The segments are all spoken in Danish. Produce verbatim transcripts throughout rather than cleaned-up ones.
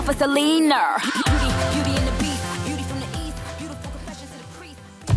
For Selena. Beauty, beauty in the beast. Beauty from the east. Beautiful confessions to the priest.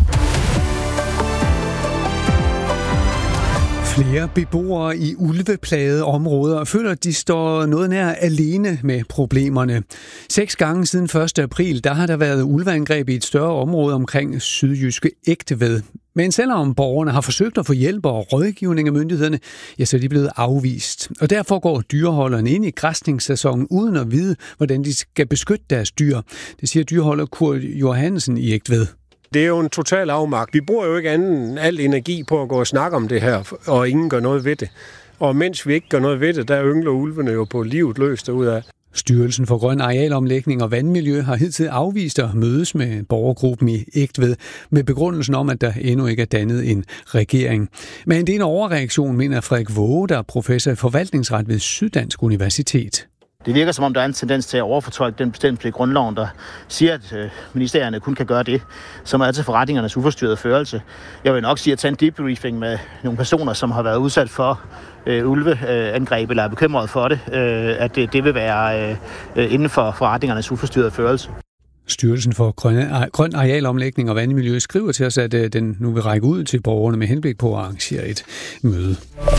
Flere beboere i ulveplagede områder føler, at de står noget nær alene med problemerne. Seks gange siden første april, der har der været ulveangreb i et større område omkring sydjyske Egtved. Men selvom borgerne har forsøgt at få hjælp og rådgivning af myndighederne, ja, så er de blevet afvist. Og derfor går dyreholderne ind i græsningssæsonen uden at vide, hvordan de skal beskytte deres dyr. Det siger dyreholder Kurt Johansen i Egtved. Det er jo en total afmagt. Vi bruger jo ikke anden end al energi på at gå og snakke om det her, og ingen gør noget ved det. Og mens vi ikke gør noget ved det, der yngler ulvene jo på livet løs derudad. Styrelsen for Grøn Arealomlægning og Vandmiljø har hidtil afvist at mødes med borgergruppen i Egtved med begrundelsen om, at der endnu ikke er dannet en regering. Men det er en overreaktion, mener Frederik Våge, der er professor i forvaltningsret ved Syddansk Universitet. Det virker som om, der er en tendens til at overfortolke den bestemmelse i grundloven, der siger, at øh, ministerierne kun kan gøre det, som er til forretningernes uforstyrrede førelse. Jeg vil nok sige at tage en debriefing med nogle personer, som har været udsat for øh, ulveangreb eller er bekymret for det, øh, at det, det vil være øh, inden for forretningernes uforstyrrede førelse. Styrelsen for Grøn Arealomlægning og Vandmiljø skriver til os, at øh, den nu vil række ud til borgerne med henblik på at arrangere et møde.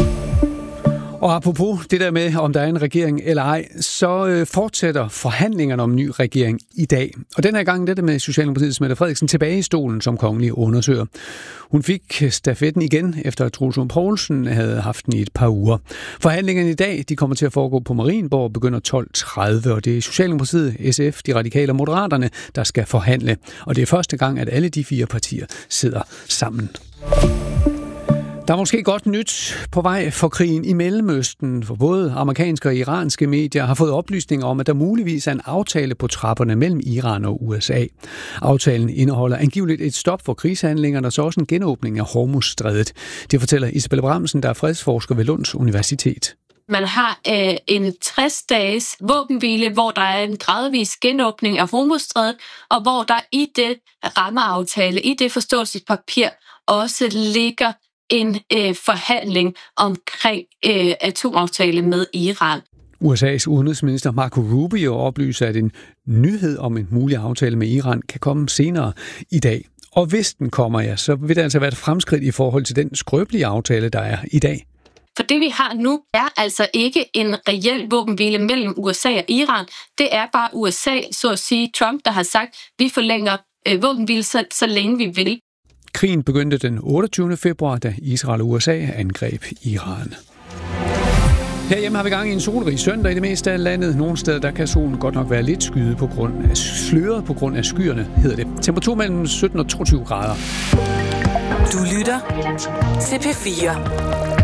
Og apropos det der med, om der er en regering eller ej, så øh, fortsætter forhandlingerne om en ny regering i dag. Og den her gang det med Socialdemokratiets Mette Frederiksen tilbage i stolen som kongelig undersøger. Hun fik stafetten igen, efter at Troels Lund Poulsen havde haft den i et par uger. Forhandlingerne i dag de kommer til at foregå på Marienborg og begynder tolv tredive, og det er Socialdemokratiet, S F, De Radikale og Moderaterne, der skal forhandle. Og det er første gang, at alle de fire partier sidder sammen. Der er måske godt nyt på vej for krigen i Mellemøsten, for både amerikanske og iranske medier har fået oplysninger om, at der muligvis er en aftale på trapperne mellem Iran og U S A. Aftalen indeholder angiveligt et stop for krigshandlingerne og så også en genåbning af Hormuzstrædet. Det fortæller Isabella Bramsen, der er fredsforsker ved Lunds Universitet. Man har øh, en tres-dages våbenhvile, hvor der er en gradvis genåbning af Hormuzstrædet, og hvor der i det rammeaftale, i det forståelsespapir, også ligger en øh, forhandling omkring øh, atomaftale med Iran. U S A's udenrigsminister Marco Rubio oplyser, at en nyhed om en mulig aftale med Iran kan komme senere i dag. Og hvis den kommer, ja, så vil det altså være et fremskridt i forhold til den skrøbelige aftale, der er i dag. For det, vi har nu, er altså ikke en reel våbenhvile mellem U S A og Iran. Det er bare U S A, så at sige Trump, der har sagt, at vi forlænger øh, våbenhvile så, så længe vi vil. Krigen begyndte den otteogtyvende februar, da Israel og U S A angreb Iran. Herhjemme har vi gang i en solrig søndag i det meste af landet. Nogle steder der kan solen godt nok være lidt skyet på grund af sløret på grund af skyerne, hedder det. Temperatur mellem sytten og toogtyve grader. Du lytter til P fire.